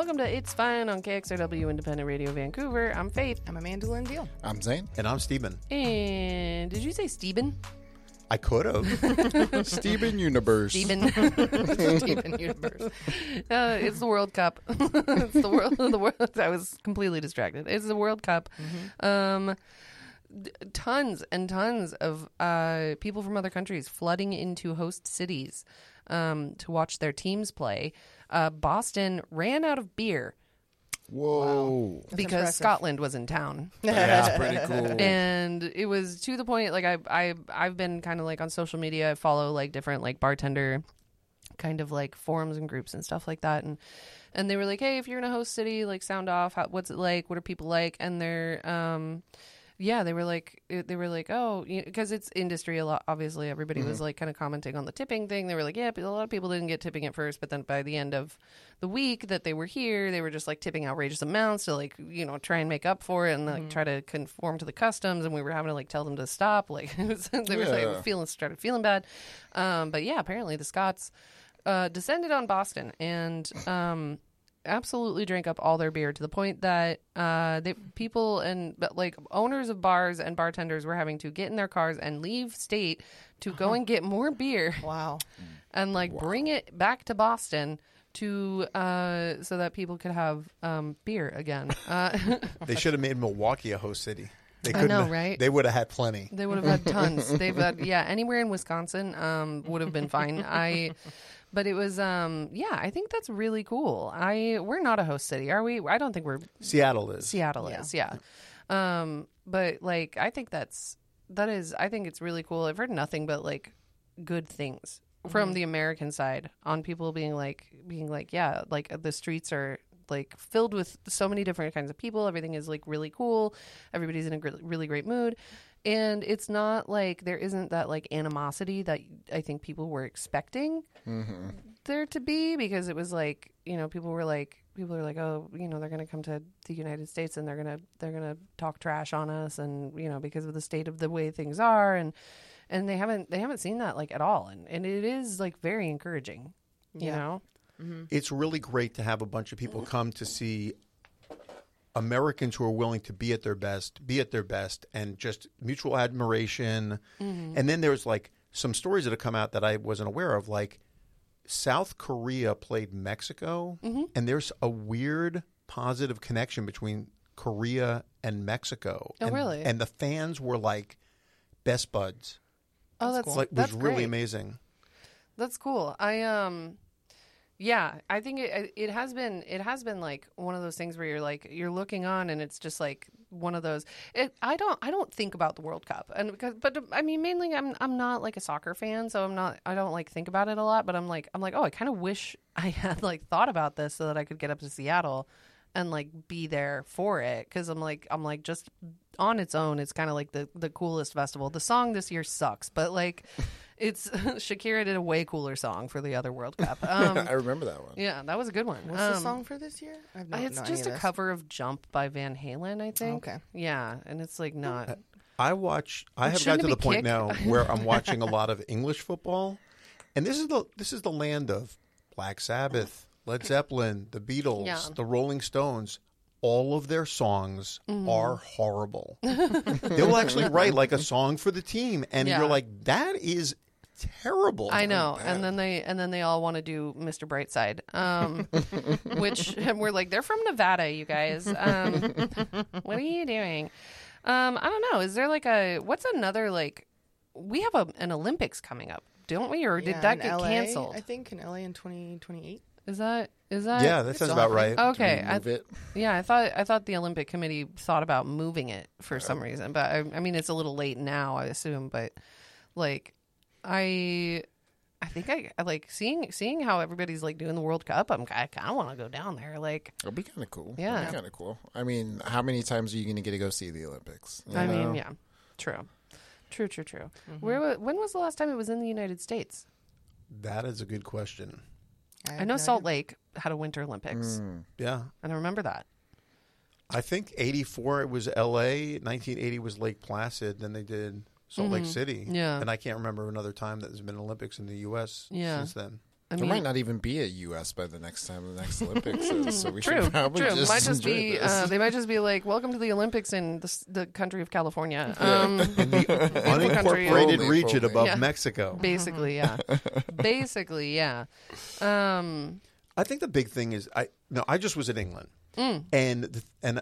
Welcome to It's Fine on KXRW Independent Radio Vancouver. I'm Faith. I'm Amanda Lynn Veal. I'm Zane. And I'm Steven. And did you say Steven? I could have. Steven Universe. Steven. Steven Universe. It's the World Cup. It's the world. I was completely distracted. It's the World Cup. Tons and tons of people from other countries flooding into host cities to watch their teams play. Boston ran out of beer. Whoa. Because impressive. Scotland was in town. That's pretty cool. And it was to the point, like, I've been kind of like on social media. I follow like different like bartender kind of like forums and groups and stuff like that. And they were like, hey, if you're in a host city, like sound off. What's it like? What are people like? And they're, yeah, they were like, oh, because it's industry a lot. Obviously, everybody was like kind of commenting on the tipping thing. They were like, yeah, a lot of people didn't get tipping at first, but then by the end of the week that they were here, they were just like tipping outrageous amounts to like, try and make up for it and like try to conform to the customs. And we were having to like tell them to stop. Like they were like started feeling bad. But yeah, apparently the Scots descended on Boston and absolutely drank up all their beer to the point that people and like owners of bars and bartenders were having to get in their cars and leave state to go and get more beer. Wow. And like bring it back to Boston to so that people could have beer again. They should have made Milwaukee a host city. They I know, right? They would have had plenty. They would have had tons. They've had, anywhere in Wisconsin would have been fine. But it was, I think that's really cool. We're not a host city, are we? I don't think we're. Seattle is. Seattle is, yeah. But like, I think I think it's really cool. I've heard nothing but like good things from the American side on people being like, yeah, like the streets are like filled with so many different kinds of people. Everything is like really cool. Everybody's in a really great mood. And it's not like there isn't that like animosity that I think people were expecting there to be, because it was like, people are like, oh, they're going to come to the United States and they're going to talk trash on us. And, because of the state of the way things are. And they haven't seen that like at all. And it is like very encouraging, you know? Mm-hmm. It's really great to have a bunch of people come to see Americans who are willing to be at their best, and just mutual admiration. Mm-hmm. And then there's like some stories that have come out that I wasn't aware of, like South Korea played Mexico, and there's a weird positive connection between Korea and Mexico. Oh, and, really? And the fans were like best buds. Oh, that's cool. Like, that's was really great. amazing. That's cool. I think it has been like one of those things where you're looking on and it's just like one of those. I don't think about the World Cup, but I mean mainly I'm not like a soccer fan, so I don't like think about it a lot. But I'm like, oh, I kind of wish I had like thought about this so that I could get up to Seattle and like be there for it, because I'm like just on its own, it's kind of like the coolest festival. The song this year sucks, but like. It's Shakira did a way cooler song for the other World Cup. I remember that one. Yeah, that was a good one. What's the song for this year? It's just a cover of "Jump" by Van Halen, I think. Okay. Yeah, and it's like not. I have got to the point now where I'm watching a lot of English football, and this is the land of Black Sabbath, Led Zeppelin, the Beatles, the Rolling Stones. All of their songs are horrible. They'll actually write like a song for the team, and you're like, that is terrible. I know, and then they all want to do Mr. Brightside, which and we're like, they're from Nevada, you guys. What are you doing? I don't know. Is there like what's another like? We have an Olympics coming up, don't we? Or did that get LA, canceled? I think in LA in 2028. Is that? Yeah, that sounds about right. Okay, I thought the Olympic Committee thought about moving it for some reason, but I mean it's a little late now, I assume. But like, I think I like seeing how everybody's like doing the World Cup. I kind of want to go down there. Like, it'll be kind of cool. Yeah, it'll be kind of cool. I mean, how many times are you going to get to go see the Olympics? I mean, yeah, true. Mm-hmm. When was the last time it was in the United States? That is a good question. I know Salt Lake had a Winter Olympics. Yeah. And I remember that. I think 84 it was L.A., 1980 was Lake Placid, then they did Salt Lake City. Yeah. And I can't remember another time that there's been Olympics in the U.S. since then. I There mean, might not even be a U.S. by the next time the next Olympics is, so we true. should probably True. just Might just enjoy be. this. They might just be like, "Welcome to the Olympics in the country of California." In the country. unincorporated Only, region only. above Yeah. Mexico. Basically, yeah. Basically, yeah. I think the big thing is I just was in England, and